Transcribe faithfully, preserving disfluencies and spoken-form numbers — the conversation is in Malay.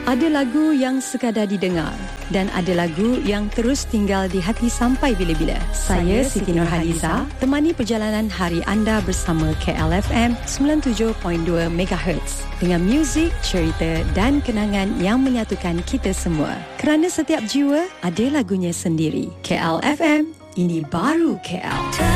Ada lagu yang sekadar didengar dan ada lagu yang terus tinggal di hati sampai bila-bila. Saya Siti Nurhaliza, temani perjalanan hari anda bersama K L F M sembilan puluh tujuh perpuluhan dua megahertz dengan muzik, cerita dan kenangan yang menyatukan kita semua. Kerana setiap jiwa ada lagunya sendiri. K L F M, ini baru K L.